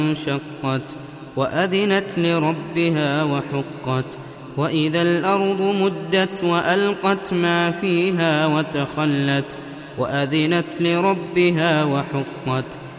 وانشقت وأذنت لربها وحقت وإذا الأرض مدت وألقت ما فيها وتخلت وأذنت لربها وحقت